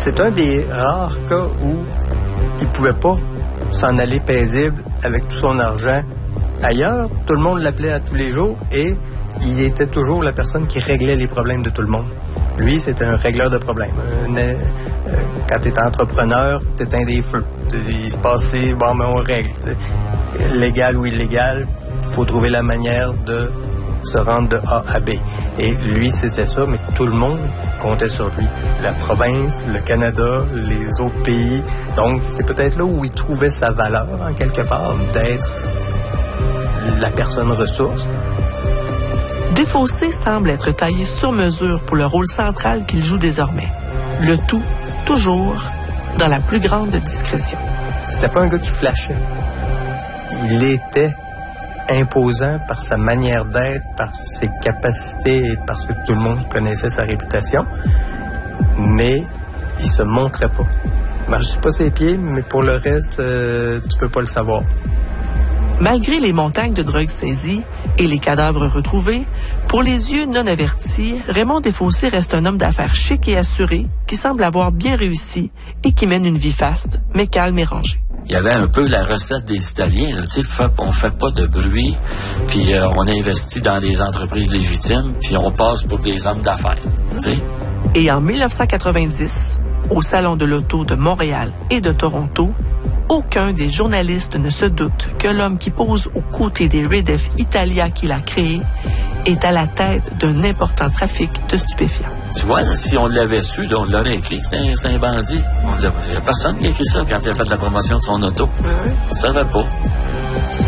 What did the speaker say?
c'est un des rares cas où il pouvait pas s'en aller paisible avec tout son argent ailleurs. Tout le monde l'appelait à tous les jours et il était toujours la personne qui réglait les problèmes de tout le monde. Lui, c'était un régleur de problèmes. Quand tu es entrepreneur, tu éteins des feux. Il se passait, bon, mais on règle. Légal ou illégal, il faut trouver la manière de se rendre de A à B. Et lui, c'était ça, mais tout le monde comptait sur lui. La province, le Canada, les autres pays. Donc, c'est peut-être là où il trouvait sa valeur, en quelque part, d'être la personne ressource. Desfossés semble être taillé sur mesure pour le rôle central qu'il joue désormais. Le tout, toujours, dans la plus grande discrétion. C'était pas un gars qui flashait. Il était imposant par sa manière d'être, par ses capacités et parce que tout le monde connaissait sa réputation. Mais il se montrait pas. Il marchait pas ses pieds, mais pour le reste, tu peux pas le savoir. Malgré les montagnes de drogue saisies et les cadavres retrouvés, pour les yeux non avertis, Raymond Desfossés reste un homme d'affaires chic et assuré qui semble avoir bien réussi et qui mène une vie faste, mais calme et rangée. Il y avait un peu la recette des Italiens, tu sais, on fait pas de bruit, puis on investit dans les entreprises légitimes, puis on passe pour des hommes d'affaires, tu sais. Et en 1990, au Salon de l'Auto de Montréal et de Toronto, aucun des journalistes ne se doute que l'homme qui pose aux côtés des Redef Italia qu'il a créé est à la tête d'un important trafic de stupéfiants. Tu vois, là, si on l'avait su, là, on l'aurait écrit, c'est un bandit. Il n'y a personne qui a écrit ça quand il a fait la promotion de son auto. On ne savait pas.